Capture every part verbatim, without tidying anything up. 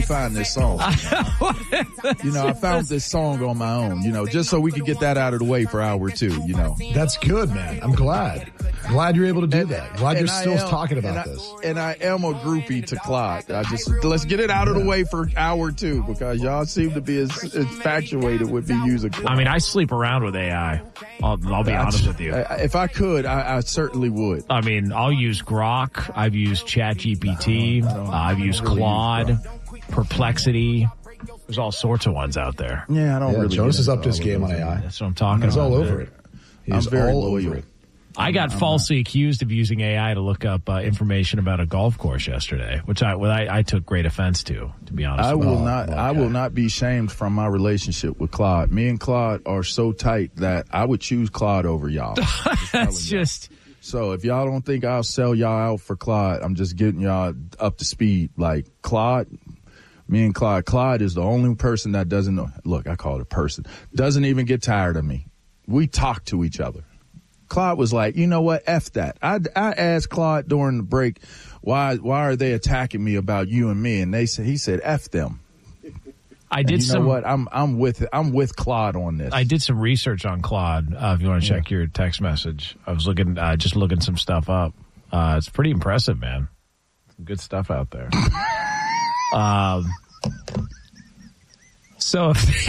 find this song. You know, I found this song on my own, you know, just so we could get that out of the way for hour two, you know. That's good, man. I'm glad. Glad you're able to do And, that. Glad you're still am, talking about and this. I, and I am a groupie to Claude. I just, let's get it out of the way for hour two because y'all seem to be as infatuated with me using Claude. I mean, I sleep around with A I. I'll, I'll be honest with you. I, if I could, I, I certainly would. I mean, I'll use Grok. I've used ChatGPT. Uh, I've used Claude, Perplexity. There's all sorts of ones out there. Yeah, I don't Yeah, really. Jonas is get up to his into game all on of A I. That's what I'm talking He's about. all over it. He's I'm very all loyal. over it. I got I'm falsely accused of using A I to look up uh, information about a golf course yesterday, which I, well, I I took great offense to, to be honest. I with will you. not. okay. I will not be shamed from my relationship with Claude. Me and Claude are so tight that I would choose Claude over y'all. That's just. So if y'all don't think I'll sell y'all out for Claude, I'm just getting y'all up to speed. Like Claude, me and Claude. Claude is the only person that doesn't know. Look, I call it a person. Doesn't even get tired of me. We talk to each other. Claude was like, you know what? F that. I, I asked Claude during the break, why why are they attacking me about you and me? And they said he said F them. I And did you know some. what? I'm I'm with I'm with Claude on this. I did some research on Claude. Uh, if you want to check your text message, I was looking, uh, just looking some stuff up. Uh, it's pretty impressive, man. Some good stuff out there. um. So,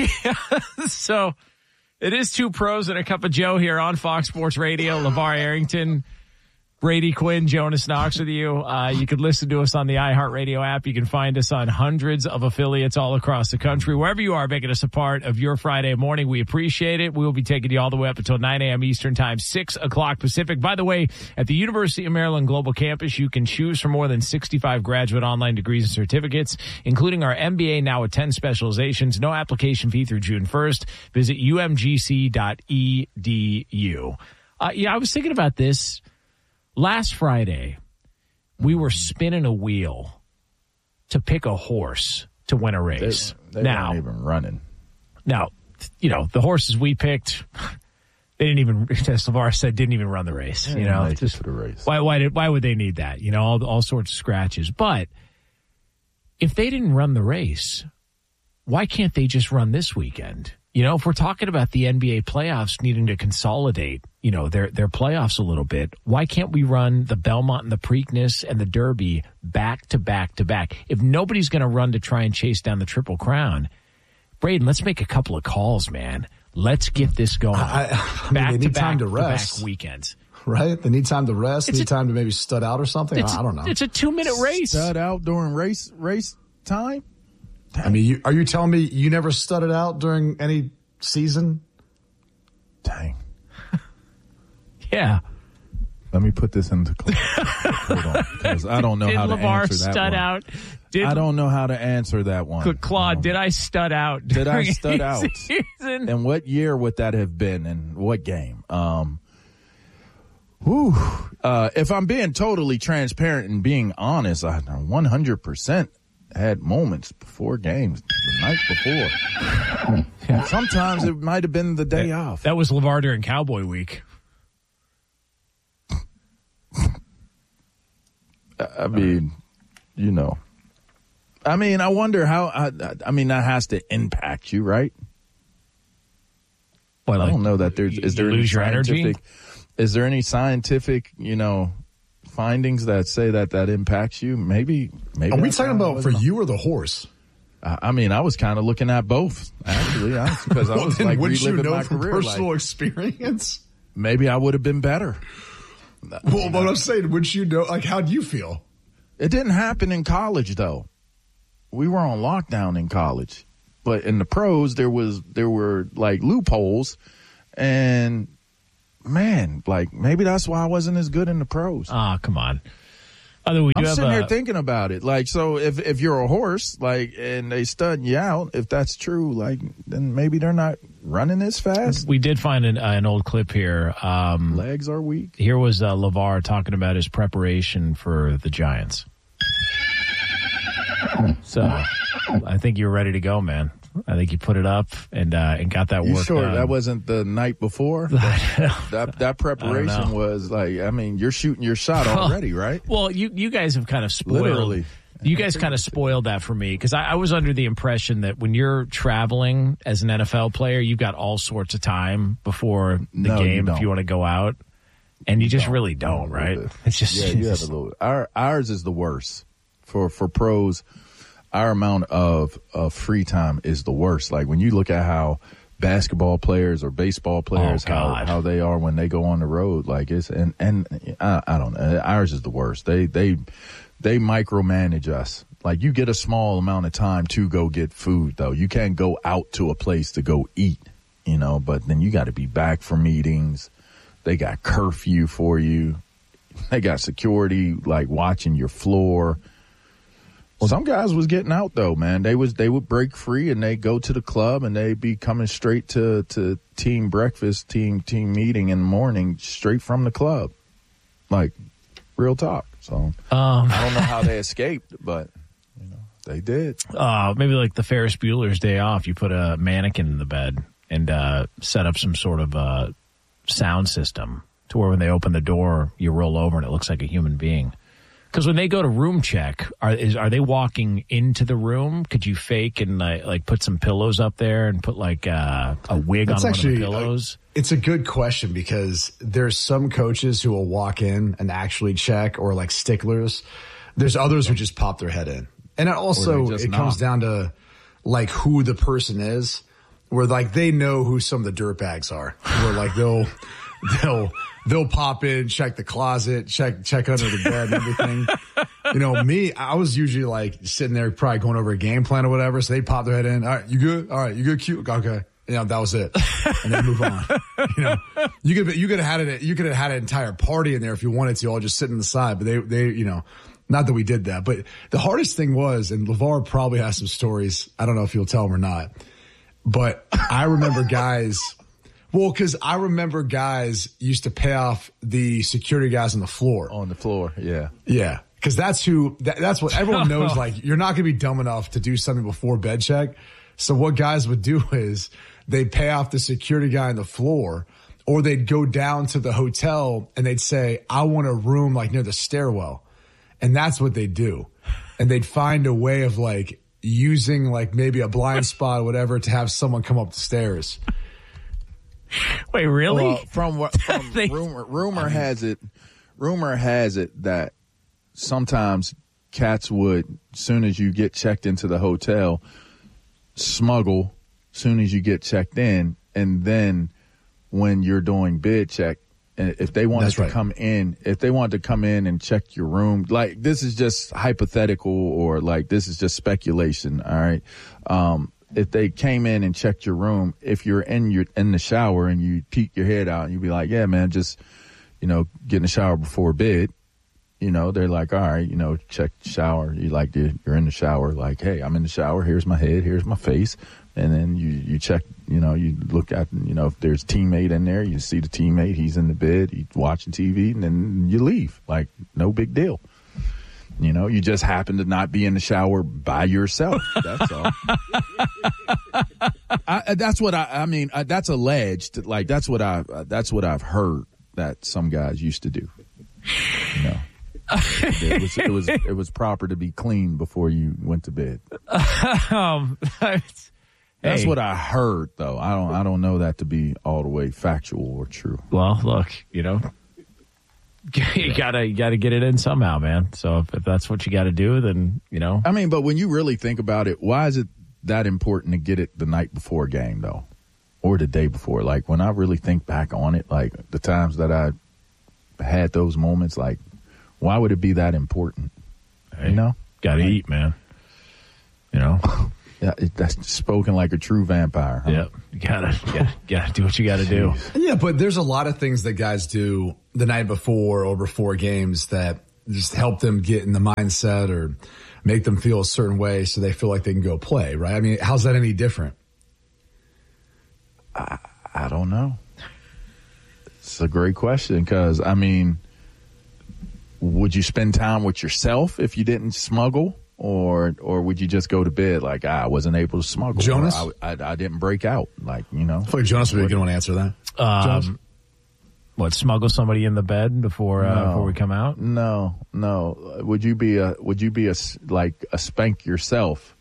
so. It is two pros and a cup of Joe here on Fox Sports Radio. LeVar Arrington, Brady Quinn, Jonas Knox with you. Uh, you can listen to us on the iHeartRadio app. You can find us on hundreds of affiliates all across the country. Wherever you are, making us a part of your Friday morning, we appreciate it. We will be taking you all the way up until nine a.m. Eastern Time, six o'clock Pacific. By the way, at the University of Maryland Global Campus, you can choose from more than sixty-five graduate online degrees and certificates, including our M B A now with ten specializations. No application fee through June first. Visit u m g c dot e d u. Uh, yeah, I was thinking about this. Last Friday, we were spinning a wheel to pick a horse to win a race. They, they now, weren't even running. Now, you know, the horses we picked, they didn't even, as LeVar said, didn't even run the race. They you know, make it just for the race. Why? Why did? Why would they need that? You know, all all sorts of scratches. But if they didn't run the race, why can't they just run this weekend? You know, if we're talking about the N B A playoffs needing to consolidate, you know, their their playoffs a little bit, why can't we run the Belmont and the Preakness and the Derby back to back to back? If nobody's going to run to try and chase down the Triple Crown, Braden, let's make a couple of calls, man. Let's get this going. I, I mean, back they need to back time to to rest. back weekends. Right? They need time to rest. It's need a- time to maybe stud out or something. It's I, I don't know. A, it's a two minute race. Stud out during race race time? I mean, you, are you telling me you never studded out during any season? Dang. Yeah. Let me put this into close. Hold on, because I don't know Did how to LeVar answer that stud one. out? Did I don't know how to answer that one. Claude, Um, did I stud out? Did I during stud any out? season? And what year would that have been and what game? Um, whew, uh, if I'm being totally transparent and being honest, I one hundred percent had moments before games, the night before. Sometimes it might have been the day off. That was LeVar during Cowboy Week. I mean, you know. I mean, I wonder how, I, I mean, that has to impact you, right? What, I like, don't know that there's, is you there any lose your energy? scientific, is there any scientific, you know, findings that say that that impacts you? Maybe, maybe. Are we that's talking how it about was. for you or the horse? I I mean, I was kind of looking at both, actually, because I Well, was then like wouldn't you reliving know my from career. personal Like, experience? maybe I would have been better. Well, what I'm saying, wouldn't you know? Like, how do you feel? It didn't happen in college, though. We were on lockdown in college, but in the pros, there was there were like loopholes, and man, like maybe that's why I wasn't as good in the pros. Ah, come on. Other we do I'm have sitting a, here thinking about it. Like, so if if you're a horse, like, and they stud you out, if that's true, like, then maybe they're not running as fast. we did find an, uh, an old clip here. Um, Legs are weak. here was uh, LeVar talking about his preparation for the Giants. So I think you're ready to go, man. I think you put it up and uh, and got that You work sure done. that wasn't the night before? I That that preparation know. was like, I mean, you're shooting your shot already, right? Well, you you guys have kind of spoiled. Literally. You guys kind of spoiled that for me because I, I was under the impression that when you're traveling as an N F L player, you've got all sorts of time before the no, game you if you want to go out, and you just don't. really don't, right? It's just yeah, you have a little. Our ours is the worst for for pros. Our amount of of free time is the worst. Like when you look at how basketball players or baseball players oh, how how they are when they go on the road, like it's and and I, I don't know. Ours is the worst. They they. They micromanage us. Like you get a small amount of time to go get food, though. You can't go out to a place to go eat, you know, but then you got to be back for meetings. They got curfew for you. They got security, like watching your floor. Well, some guys was getting out, though, man. They was they would break free and they go to the club and they be coming straight to, to team breakfast, team team meeting in the morning, straight from the club. Like, real talk. So um, I don't know how they escaped, but you know they did. Uh, maybe like the Ferris Bueller's Day Off. You put a mannequin in the bed and uh, set up some sort of uh, sound system to where when they open the door, you roll over and it looks like a human being. Because when they go to room check, are is are they walking into the room? Could you fake and uh, like put some pillows up there and put like uh, a wig That's on actually, one of the pillows? Uh, it's a good question because there's some coaches who will walk in and actually check or like sticklers. There's others who just pop their head in. And it also, it not. comes down to like who the person is, where like they know who some of the dirtbags are. Where like they'll, they'll, they'll pop in, check the closet, check, check under the bed and everything. You know, me, I was usually like sitting there probably going over a game plan or whatever. So they pop their head in. All right, you good? All right, you good? Cute? Okay. You know, that was it. And then move on. You know, you could, you could have had it, you could have had an entire party in there if you wanted to, all just sitting on the side. But they, they, you know, not that we did that. But the hardest thing was, and LeVar probably has some stories. I don't know if you'll tell them or not. But I remember guys, well, because I remember guys used to pay off the security guys on the floor. On the floor, yeah. Yeah. Because that's who, that, that's what everyone knows. Like, you're not going to be dumb enough to do something before bed check. So what guys would do is they'd pay off the security guy on the floor, or they'd go down to the hotel and they'd say, I want a room like near the stairwell. And that's what they'd do. And they'd find a way of like using like maybe a blind spot or whatever to have someone come up the stairs. Wait, really? Well, from what from They- rumor rumor has it rumor has it that sometimes cats would, soon as you get checked into the hotel, smuggle soon as you get checked in, and then when you're doing bid check, and if they wanted That's to right. come in, if they wanted to come in and check your room, like this is just hypothetical or like this is just speculation. All right. Um, if they came in and checked your room, if you're in your, in the shower and you peek your head out and you be like, yeah, man, just, you know, get in the shower before bed, you know, they're like, all right, you know, check the shower. You like, you're in the shower. Like, hey, I'm in the shower. Here's my head. Here's my face. And then you, you check, you know, you look at, you know, if there's a teammate in there, you see the teammate, he's in the bed, he's watching T V, and then you leave. Like, no big deal. You know, you just happen to not be in the shower by yourself. That's all. I, that's what I, I mean, I, that's alleged. Like, that's what I, uh, that's what I've heard that some guys used to do. You know. it was it was it was proper to be clean before you went to bed. um, That's hey. what I heard, though. I don't I don't know that to be all the way factual or true. Well, look, you know, you gotta you gotta get it in somehow, man. So if, if that's what you got to do, then you know. I mean, but when you really think about it, why is it that important to get it the night before a game, though, or the day before? Like when I really think back on it, like the times that I had those moments, like why would it be that important? Hey, you know, gotta like, eat, man. You know. Yeah, it, that's spoken like a true vampire. Huh? Yep. You gotta, you gotta, you gotta do what you gotta do. Yeah, but there's a lot of things that guys do the night before or before games that just help them get in the mindset or make them feel a certain way so they feel like they can go play, right? I mean, how's that any different? I, I don't know. It's a great question because, I mean, would you spend time with yourself if you didn't smuggle? Or or would you just go to bed like, ah, I wasn't able to smuggle? Jonas? I, I, I didn't break out. Like, you know. I feel like Jonas would be a good one to answer that. Um, What, smuggle somebody in the bed before uh, No. before we come out? No, no. Would you be a would you be a s- like a spank yourself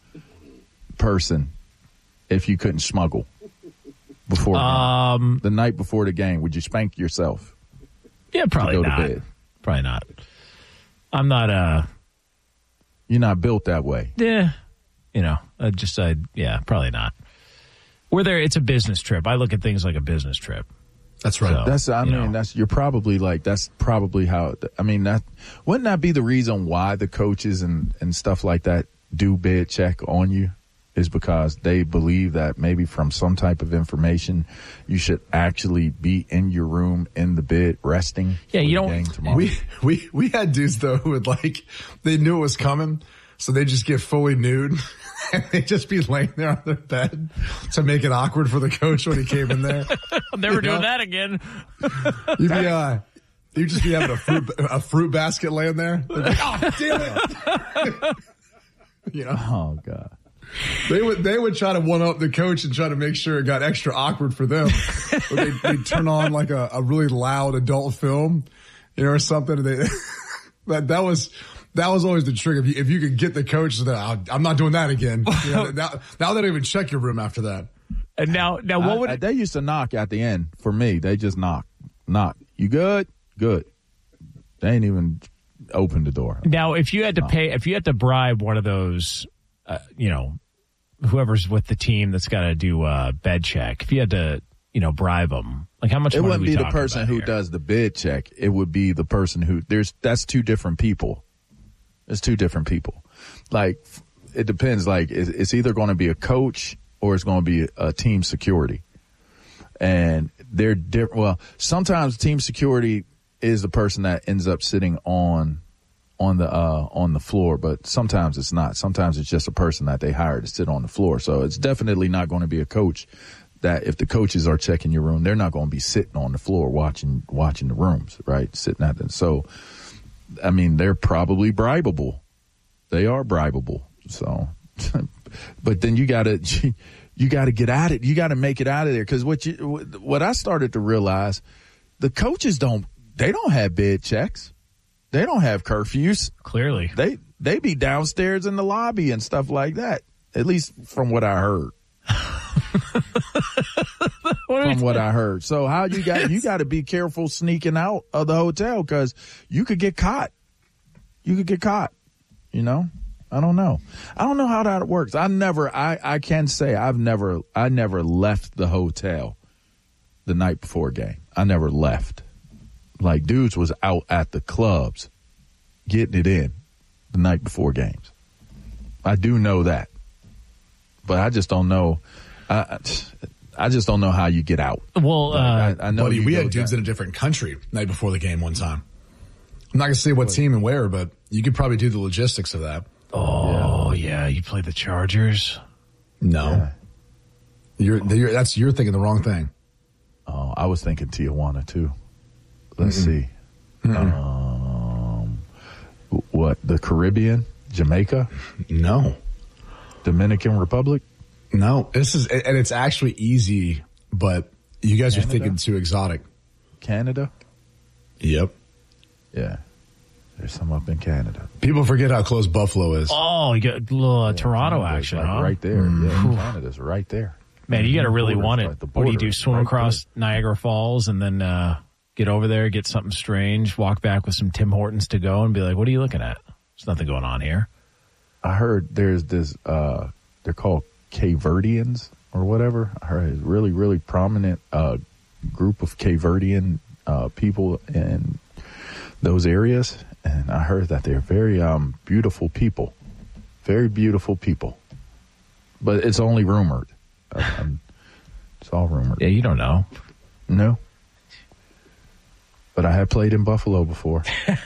person if you couldn't smuggle before the game? Um, the night before the game? Would you spank yourself? yeah, probably go to not. bed? Probably not. I'm not. Uh, You're not built that way. yeah, you know, I just I yeah, probably not. We're there. It's a business trip. I look at things like a business trip. That's right. So- That's I you mean know. that's you're probably like that's probably how I mean that wouldn't that be the reason why the coaches and and stuff like that do bed check on you is because they believe that maybe from some type of information you should actually be in your room in the bed resting. Yeah, for you the don't- game tomorrow. We we we had dudes though who would like they knew it was coming, so they just get fully nude and they just be laying there on their bed to make it awkward for the coach when he came in there. I'm never doing know? that again. You'd be uh, you'd just be having a fruit a fruit basket laying there. They'd be like, oh damn it! You know, Oh God. they would they would try to one up the coach and try to make sure it got extra awkward for them. Or they'd, they'd turn on like a, a really loud adult film, you know, or something. And they that that was. That was always the trick. If you, if you could get the coach to that, I'm not doing that again. You know, now, now they don't even check your room after that. And now, now what I- would I- it, they used to knock at the end for me. They just knock, knock. You good? Good. They ain't even open the door. now if you had to pay, if you had to bribe one of those, uh, you know, whoever's with the team that's got to do a bed check, if you had to, you know, bribe them, like how much It money wouldn't are we be the talking person about who here? does the bid check. It would be the person who there's that's two different people. It's two different people. Like it depends. Like it's, it's either going to be a coach or it's going to be a team security, and they're different. Well, sometimes team security is the person that ends up sitting on on the uh, on the floor, but sometimes it's not. Sometimes it's just a person that they hire to sit on the floor. So it's definitely not going to be a coach. That if the coaches are checking your room, they're not going to be sitting on the floor watching watching the rooms, right? Sitting at them. So, I mean, they're probably bribable. They are bribable. So, but then you got to you got to get at it. You got to make it out of there because what you what I started to realize, the coaches don't they don't have bed checks, they don't have curfews. Clearly. They they be downstairs in the lobby and stuff like that. At least from what I heard. From what I heard. So how you got you got to be careful sneaking out of the hotel because you could get caught. You could get caught. You know, I don't know. I don't know how that works. I never. I I can say I've never. I never left the hotel the night before a game. I never left. Like dudes was out at the clubs getting it in the night before games. I do know that, but I just don't know. I, I just don't know how you get out. Well, uh, Like, I, I know Buddy, you we go had dudes down- in a different country night before the game one time. I'm not going to say what team and where, but you could probably do the logistics of that. oh yeah, you play the Chargers. No. You're, you're, that's, you're thinking the wrong thing. Oh, I was thinking Tijuana too. Let's see. Um, what the Caribbean, Jamaica, No. Dominican Republic. No. This is, and it's actually easy, but you guys are Canada? thinking too exotic. Canada? Yep. Yeah. There's some up in Canada. People forget how close Buffalo is. Oh, you got a little uh, Toronto Canada's action, like huh? right there. Yeah, Canada's right there. Man, you got to really Border's want it. right- the What do you border do? is Swim right across Niagara Falls and then uh, get over there, get something strange, walk back with some Tim Hortons to go, and be like, "What are you looking at? There's nothing going on here." I heard there's this, uh, they're called Cape Verdeans or whatever. I heard a really, really prominent uh, group of Cape Verdean uh, people in those areas. And I heard that they're very um, beautiful people. Very beautiful people. But it's only rumored. Uh, um, it's all rumored. Yeah, you don't know. No. But I have played in Buffalo before.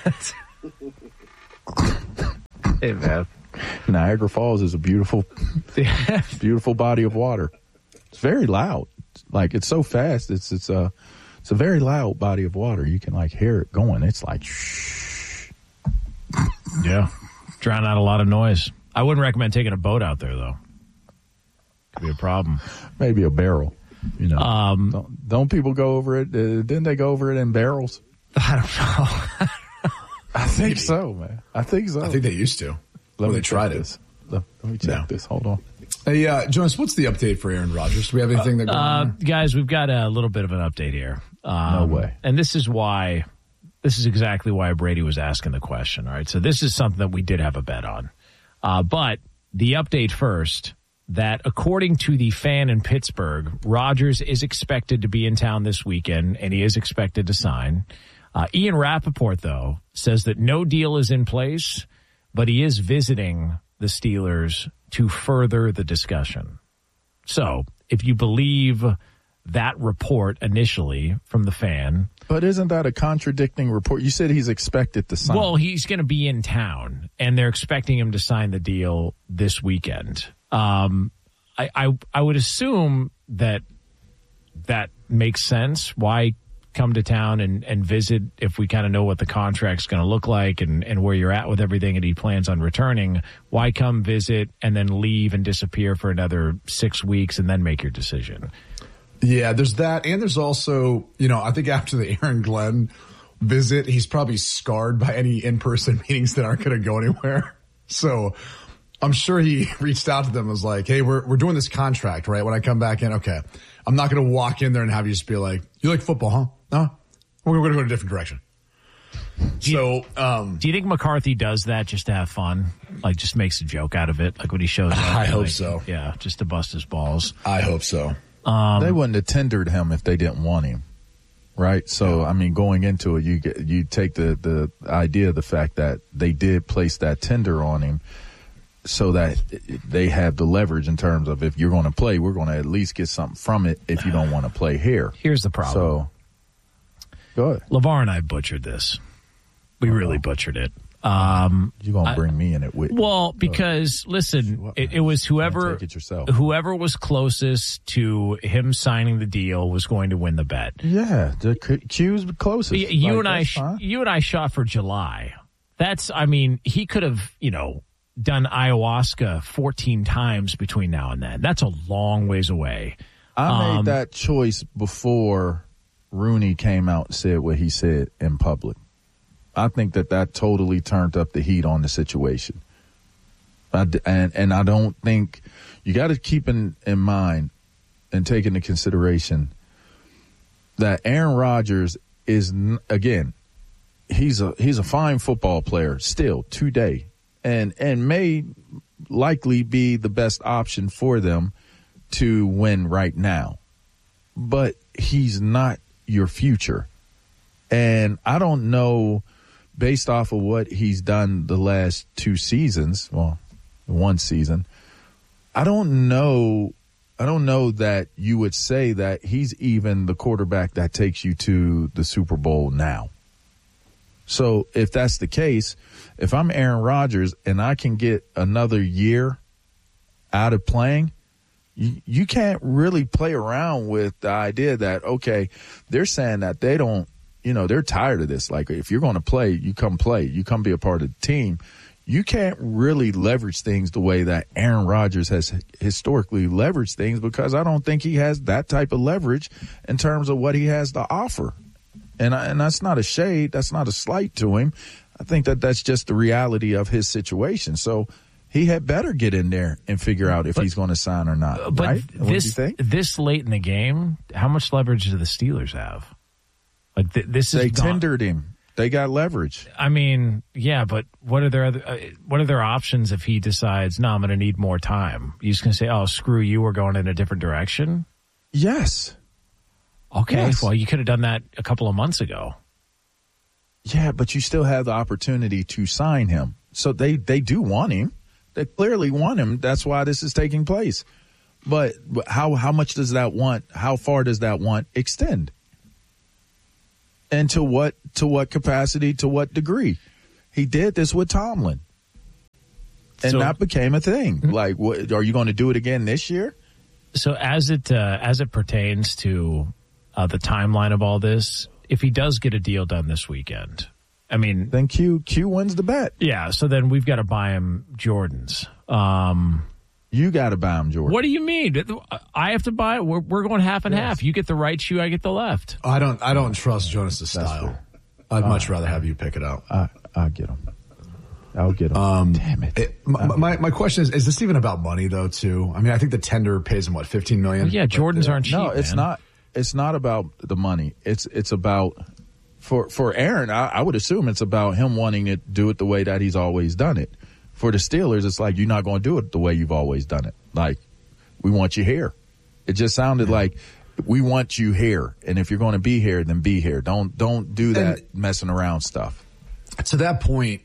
Hey, man. Niagara Falls is a beautiful, beautiful body of water. It's very loud. Like it's so fast. It's it's a it's a very loud body of water. You can like hear it going. It's like shh. Yeah, drown out a lot of noise. I wouldn't recommend taking a boat out there, though. Could be a problem. Maybe a barrel. You know, Um, don't, don't people go over it? Uh, didn't they go over it in barrels? I don't know. I think so, man. I think so. I think they used to. Let Well, me they tried it. this. Let, let me check No. this. Hold on. Hey, uh, Jonas, what's the update for Aaron Rodgers? Do we have anything that going Uh, on? guys, we've got a little bit of an update here. Um, No way. And this is why, this is exactly why Brady was asking the question. All right. So this is something that we did have a bet on. Uh, but the update first, that according to the fan in Pittsburgh, Rodgers is expected to be in town this weekend and he is expected to sign. Uh, Ian Rappaport, though, says that no deal is in place, but he is visiting the Steelers to further the discussion. So if you believe that report initially from the fan. But isn't that a contradicting report? You said he's expected to sign. Well, he's going to be in town, and they're expecting him to sign the deal this weekend. Um, I, I I would assume that that makes sense. Why come to town and, and visit if we kind of know what the contract's going to look like and, and where you're at with everything and he plans on returning? Why come visit and then leave and disappear for another six weeks and then make your decision? Yeah, there's that. And there's also, you know, I think after the Aaron Glenn visit, he's probably scarred by any in-person meetings that aren't going to go anywhere. So I'm sure he reached out to them and was like, hey, we're, we're doing this contract, right? When I come back in, okay, I'm not going to walk in there and have you just be like, you like football, huh? No, we're going to go in a different direction. Do you, So, um, do you think McCarthy does that just to have fun? Like, just makes a joke out of it? Like when he shows up? I hope like, so. Yeah, just to bust his balls. I hope so. Um, they wouldn't have tendered him if they didn't want him, right? So, I mean, going into it, you get, you take the, the idea of the fact that they did place that tender on him so that they have the leverage in terms of if you're going to play, we're going to at least get something from it if you don't want to play here. Here's the problem. So, go ahead. LeVar and I butchered this. We really butchered it. Um, You're going I- to bring me in it with well, because listen, it, it was whoever Take it yourself. whoever was closest to him signing the deal was going to win the bet. Yeah, the Q- Q's the closest. Y- You Like, and I, that's sh- fine. you and I shot for July. That's, I mean, he could have, you know, done ayahuasca fourteen times between now and then. That's a long ways away. I Um, made that choice before Rooney came out and said what he said in public. I think that that totally turned up the heat on the situation. I d and, and I don't think you got to keep in, in mind and take into consideration that Aaron Rodgers is, n- again, he's a he's a fine football player still today, and and may likely be the best option for them to win right now. But he's not your future. And I don't know, based off of what he's done the last two seasons, well, one season, I don't know I don't know that you would say that he's even the quarterback that takes you to the Super Bowl now. So if that's the case, if I'm Aaron Rodgers and I can get another year out of playing, you, you can't really play around with the idea that, okay, they're saying that they don't, you know, they're tired of this. Like, if you're going to play, you come play. You come be a part of the team. You can't really leverage things the way that Aaron Rodgers has historically leveraged things, because I don't think he has that type of leverage in terms of what he has to offer. And I, and that's not a shade. That's not a slight to him. I think that that's just the reality of his situation. So he had better get in there and figure out if But- he's going to sign or not. But right? What do you this think? this late in the game, how much leverage do the Steelers have? Like th- this is They gone- tendered him. They got leverage. I mean, yeah, but what are their other, uh, what are their options if he decides, no, I'm going to need more time? You just going to say, oh, screw you, we're going in a different direction? Yes. Okay, Yes. well, you could have done that a couple of months ago. Yeah, but you still have the opportunity to sign him. So they, they do want him. They clearly want him. That's why this is taking place. But but how how much does that want? How far does that want extend? And to what to what capacity? To what degree? He did this with Tomlin, and So- that became a thing. Like, what, are you going to do it again this year? So as it uh, as it pertains to uh, the timeline of all this, if he does get a deal done this weekend, I mean, Then Q Q wins the bet. yeah. So then we've got to buy him Jordans. Um, You got to buy him Jordan. What do you mean? I have to buy it. We're, we're going half and yes. half. You get the right shoe, I get the left. I don't. I don't trust Jonas' style. I'd uh, much rather have you pick it up. I, I'll get him. I'll get him. Um, Damn it. it my, my my question is: is this even about money though? Too. I mean, I think the tender pays him what fifteen million. Well, yeah, Jordans but, aren't cheap. No, it's man. not. It's not about the money. It's it's about for for Aaron. I, I would assume it's about him wanting to do it the way that he's always done it. For the Steelers, it's like you're not going to do it the way you've always done it. Like, we want you here. It just sounded yeah. like we want you here, and if you're going to be here, then be here. Don't don't do that and messing around stuff. To that point,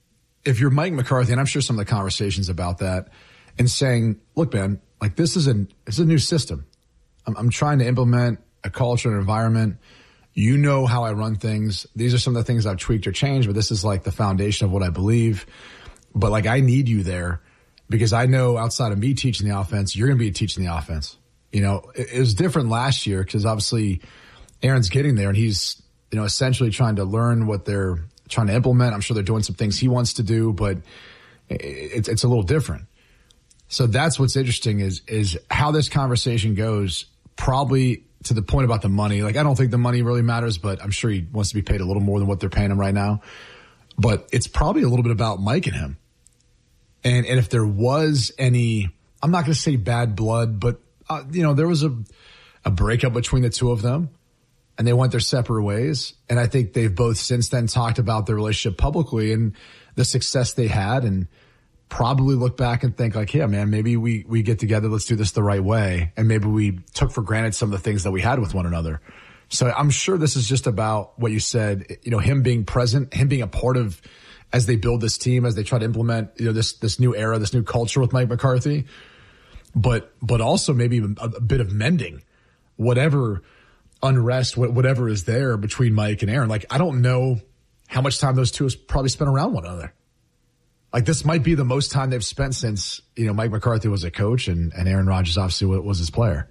if you're Mike McCarthy, and I'm sure some of the conversations about that, and saying, "Look, man, like this is a it's a new system. I'm, I'm trying to implement a culture and environment. You know how I run things. These are some of the things I've tweaked or changed, but this is like the foundation of what I believe." But like, I need you there because I know outside of me teaching the offense, you're going to be teaching the offense. You know, it, it was different last year because obviously Aaron's getting there and he's, you know, essentially trying to learn what they're trying to implement. I'm sure they're doing some things he wants to do, but it, it's, it's a little different. So that's what's interesting is, is how this conversation goes, probably to the point about the money. Like, I don't think the money really matters, but I'm sure he wants to be paid a little more than what they're paying him right now. But it's probably a little bit about Mike and him. And and if there was any, I'm not going to say bad blood, but, uh, you know, there was a, a breakup between the two of them and they went their separate ways. And I think they've both since then talked about their relationship publicly and the success they had and probably look back and think like, yeah, man, maybe we, we get together. Let's do this the right way. And maybe we took for granted some of the things that we had with one another. So I'm sure this is just about what you said, you know, him being present, him being a part of as they build this team, as they try to implement, you know, this, this new era, this new culture with Mike McCarthy, but, but also maybe a, a bit of mending, whatever unrest, whatever is there between Mike and Aaron. Like, I don't know how much time those two has probably spent around one another. Like, this might be the most time they've spent since, you know, Mike McCarthy was a coach and, and Aaron Rodgers obviously was his player.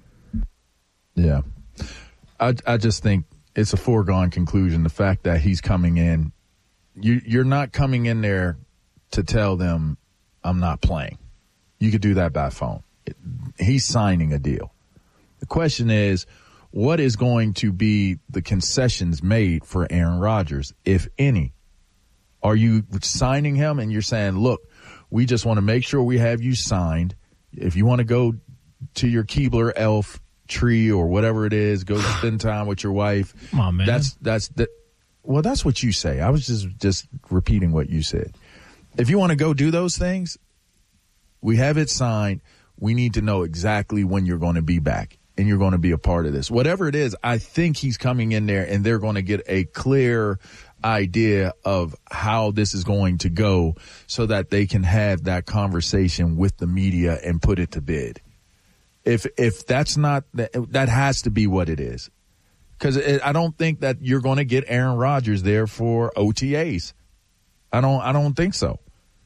Yeah. I, I just think it's a foregone conclusion. The fact that he's coming in, you, you're not coming in there to tell them I'm not playing. You could do that by phone. It, he's signing a deal. The question is, what is going to be the concessions made for Aaron Rodgers, if any? Are you signing him and you're saying, look, we just want to make sure we have you signed. If you want to go to your Keebler elf tree or whatever it is, go spend time with your wife. Come on, man. That's, that's, that. Well, that's what you say. I was just, just repeating what you said. If you want to go do those things, we have it signed. We need to know exactly when you're going to be back and you're going to be a part of this. Whatever it is, I think he's coming in there and they're going to get a clear idea of how this is going to go so that they can have that conversation with the media and put it to bed. If if that's not, that has to be what it is. Because I don't think that you're going to get Aaron Rodgers there for O T As. I don't I don't think so.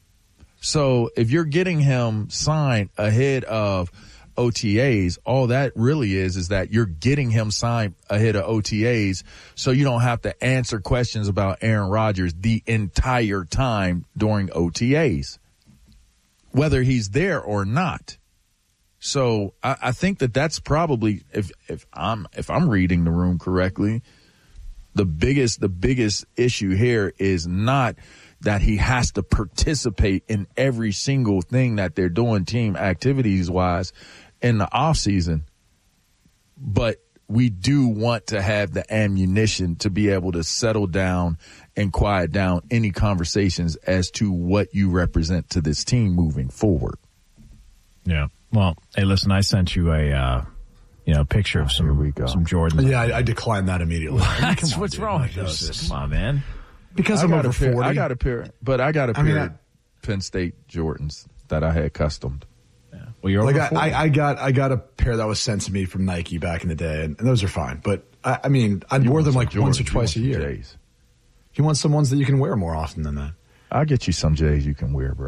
So if you're getting him signed ahead of O T As, all that really is is that you're getting him signed ahead of O T As so you don't have to answer questions about Aaron Rodgers the entire time during O T As, whether he's there or not. So I, I think that that's probably, if if I'm if I'm reading the room correctly, the biggest the biggest issue here is not that he has to participate in every single thing that they're doing team activities wise in the off season, but we do want to have the ammunition to be able to settle down and quiet down any conversations as to what you represent to this team moving forward. Yeah. Well, hey, listen, I sent you a, uh, you know, picture of some, Here we go. some Jordans. Yeah, I, I declined that immediately. What's, on, what's dude. wrong Like, with those? this? Come on, man. Because I I'm got over a pair, forty. I got a pair, but I got a pair I mean, of I, Penn State Jordans that I had customed. Yeah. Well, you're like over I, forty. I, I got I got a pair that was sent to me from Nike back in the day, and, and those are fine. But I, I mean, I'd You wear want them some like once or Jordans, you twice a want some year. J's. You want some ones that you can wear more often than that. I'll get you some J's you can wear, bro.